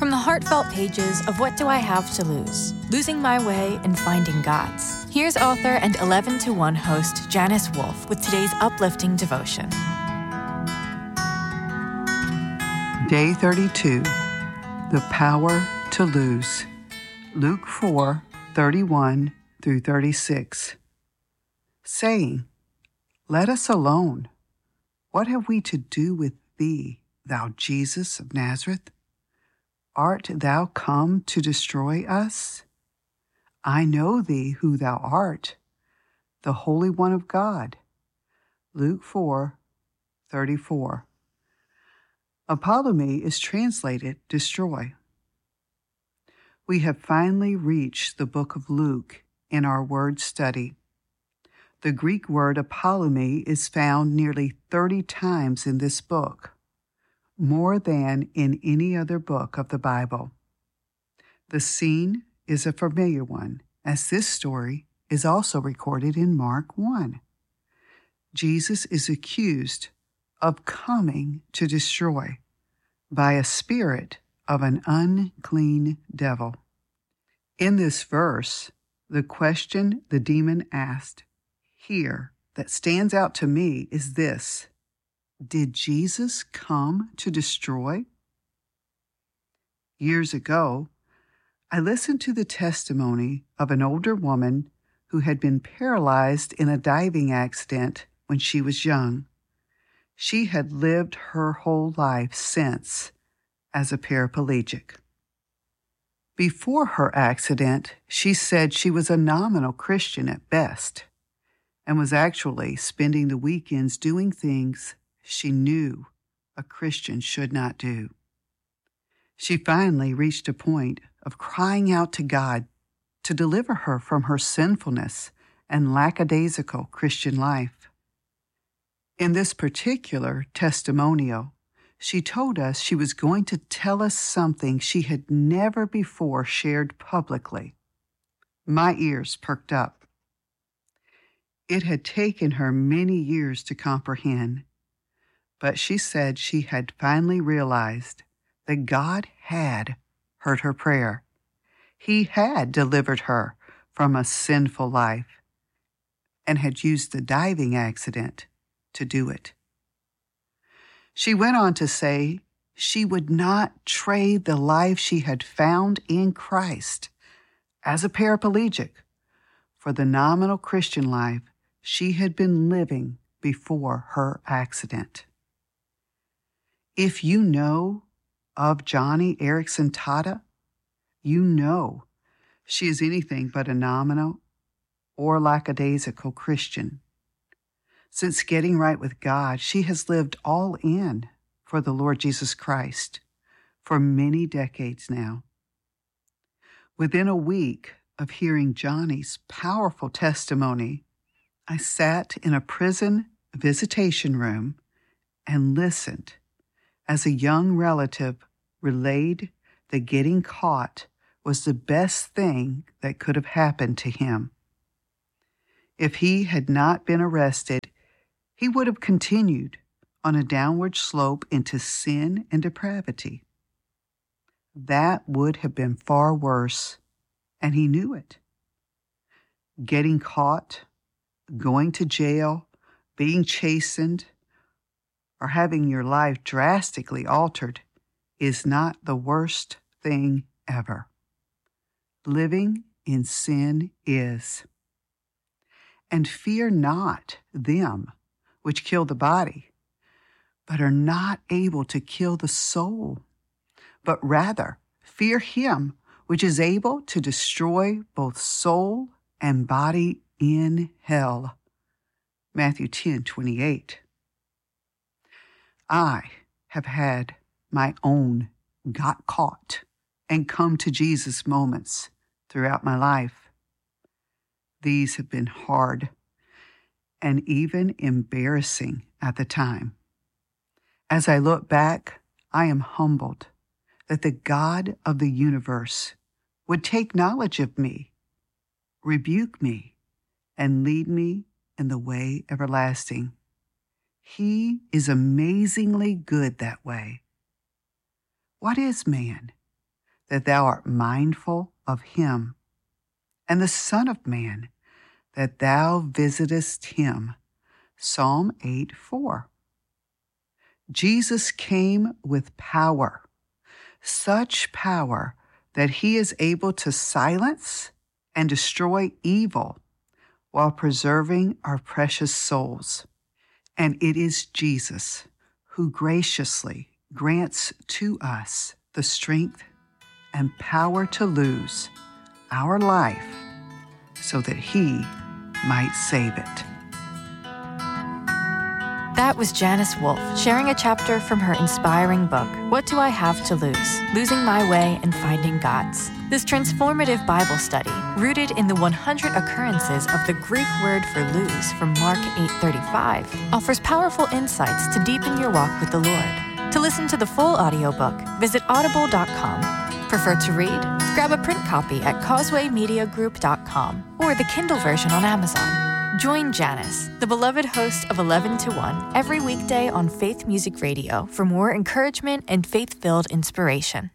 From the heartfelt pages of What Do I Have to Lose? Losing My Way and Finding God's. Here's author and 11 to 1 host Janice Wolfe with today's uplifting devotion. Day 32, The Power to Lose. Luke 4:31 through 36. Saying, Let us alone. What have we to do with thee, thou Jesus of Nazareth? Art thou come to destroy us? I know thee who thou art, the Holy One of God. Luke 4:34. Apolumi is translated destroy. We have finally reached the book of Luke in our word study. The Greek word apolumi is found nearly 30 times in this book, more than in any other book of the Bible. The scene is a familiar one, as this story is also recorded in Mark 1. Jesus is accused of coming to destroy by a spirit of an unclean devil. In this verse, the question the demon asked here that stands out to me is this: did Jesus come to destroy? Years ago, I listened to the testimony of an older woman who had been paralyzed in a diving accident when she was young. She had lived her whole life since as a paraplegic. Before her accident, she said she was a nominal Christian at best and was actually spending the weekends doing things she knew a Christian should not do. She finally reached a point of crying out to God to deliver her from her sinfulness and lackadaisical Christian life. In this particular testimonial, she told us she was going to tell us something she had never before shared publicly. My ears perked up. It had taken her many years to comprehend, but she said she had finally realized that God had heard her prayer. He had delivered her from a sinful life and had used the diving accident to do it. She went on to say she would not trade the life she had found in Christ as a paraplegic for the nominal Christian life she had been living before her accident. If you know of Joni Eareckson Tada, you know she is anything but a nominal or lackadaisical Christian. Since getting right with God, she has lived all in for the Lord Jesus Christ for many decades now. Within a week of hearing Joni's powerful testimony, I sat in a prison visitation room and listened as a young relative relayed that getting caught was the best thing that could have happened to him. If he had not been arrested, he would have continued on a downward slope into sin and depravity. That would have been far worse, and he knew it. Getting caught, going to jail, being chastened, or having your life drastically altered is not the worst thing ever. Living in sin is. And fear not them which kill the body, but are not able to kill the soul, but rather fear him which is able to destroy both soul and body in hell. Matthew 10:28. I have had my own got caught and come to Jesus moments throughout my life. These have been hard and even embarrassing at the time. As I look back, I am humbled that the God of the universe would take knowledge of me, rebuke me, and lead me in the way everlasting. He is amazingly good that way. What is man that thou art mindful of him, and the Son of Man, that thou visitest him. Psalm 8:4. Jesus came with power, such power that he is able to silence and destroy evil while preserving our precious souls. And it is Jesus who graciously grants to us the strength and power to lose our life so that he might save it. That was Janice Wolf sharing a chapter from her inspiring book, What Do I Have to Lose? Losing My Way and Finding God's. This transformative Bible study, rooted in the 100 occurrences of the Greek word for lose from Mark 8:35, offers powerful insights to deepen your walk with the Lord. To listen to the full audiobook, visit audible.com. Prefer to read? Grab a print copy at causewaymediagroup.com or the Kindle version on Amazon. Join Janice, the beloved host of 11 to 1, every weekday on Faith Music Radio for more encouragement and faith-filled inspiration.